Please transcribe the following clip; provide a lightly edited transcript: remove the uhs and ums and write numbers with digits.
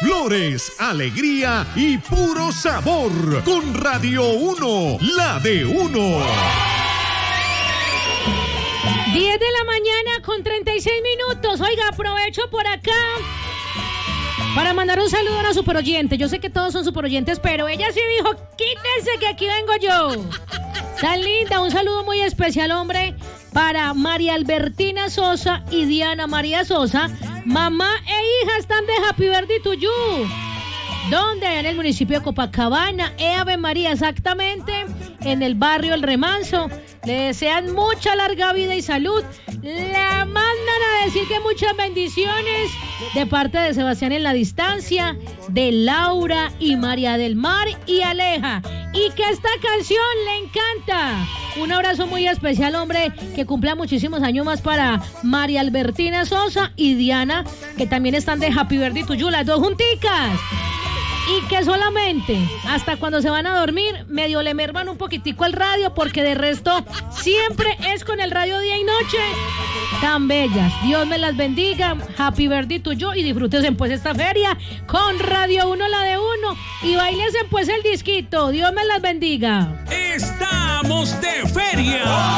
flores, alegría y puro sabor. Con Radio 1, la de uno. 10 de la mañana con 36 minutos. Oiga, aprovecho por acá para mandar un saludo a una superoyente. Yo sé que todos son superoyentes, pero ella sí dijo, quítense que aquí vengo yo. Tan linda, un saludo muy especial, hombre, para María Albertina Sosa y Diana María Sosa. Mamá e hija están de Happy Birthday to you. ¿Dónde? En el municipio de Copacabana, Ave María, exactamente, en el barrio El Remanso. Le desean mucha larga vida y salud. La mandan a decir que muchas bendiciones de parte de Sebastián en la distancia, de Laura y María del Mar y Aleja. Y que esta canción le encanta. Un abrazo muy especial, hombre, que cumpla muchísimos años más para María Albertina Sosa y Diana, que también están de Happy Birthday to you, las dos junticas. Y que solamente hasta cuando se van a dormir medio le merman un poquitico al radio, porque de resto siempre es con el radio día y noche. Tan bellas. Dios me las bendiga. Happy birthday to you y disfrútense pues esta feria con Radio 1, la de uno, y bailense pues el disquito. Dios me las bendiga. Estamos de feria.